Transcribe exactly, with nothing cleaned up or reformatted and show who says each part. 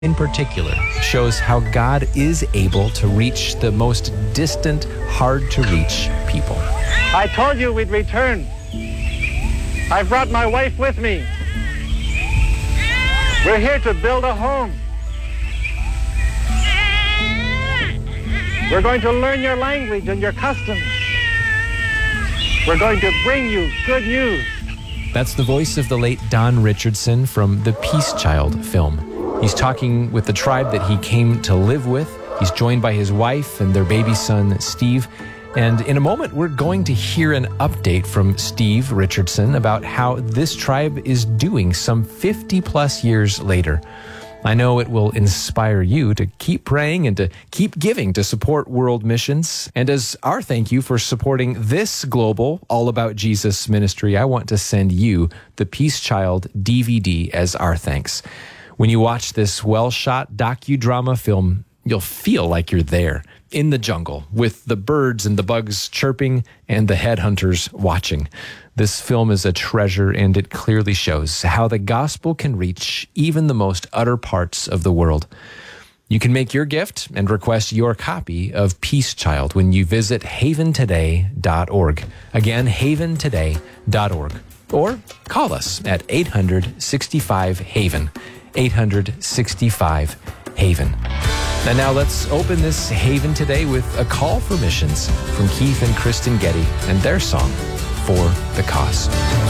Speaker 1: in particular shows how God is able to reach the most distant, hard-to-reach people.
Speaker 2: I told you we'd return. I brought my wife with me. We're here to build a home. We're going to learn your language and your customs. We're going to bring you good news.
Speaker 1: That's the voice of the late Don Richardson from the Peace Child film. He's talking with the tribe that he came to live with. He's joined by his wife and their baby son, Steve. And in a moment, we're going to hear an update from Steve Richardson about how this tribe is doing some fifty plus years later. I know it will inspire you to keep praying and to keep giving to support world missions. And as our thank you for supporting this global All About Jesus ministry, I want to send you the Peace Child D V D as our thanks. When you watch this well-shot docudrama film, you'll feel like you're there in the jungle with the birds and the bugs chirping and the headhunters watching. This film is a treasure, and it clearly shows how the gospel can reach even the most utter parts of the world. You can make your gift and request your copy of Peace Child when you visit haven today dot org. Again, haven today dot org. Or call us at eight hundred sixty-five haven. eight hundred sixty-five haven. And now let's open this Haven today with a call for missions from Keith and Kristen Getty and their song, For the Cause.